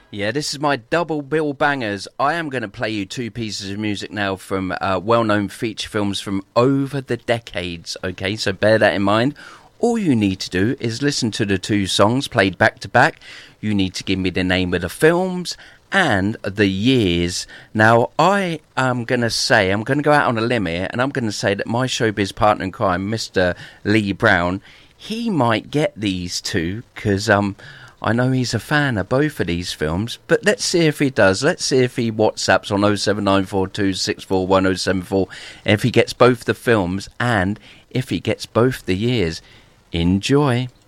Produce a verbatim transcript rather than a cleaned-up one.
Yeah, this is my double bill bangers. I am going to play you two pieces of music now from uh, well-known feature films from over the decades, okay? So bear that in mind. All you need to do is listen to the two songs played back-to-back. You need to give me the name of the films and the years. Now, I am going to say, I'm going to go out on a limb here, and I'm going to say that my showbiz partner in crime, Mister Lee Brown, he might get these two, because... um. I know he's a fan of both of these films, but let's see if he does. Let's see if he WhatsApps on oh seven nine four two six four one oh seven four, if he gets both the films and if he gets both the years. Enjoy.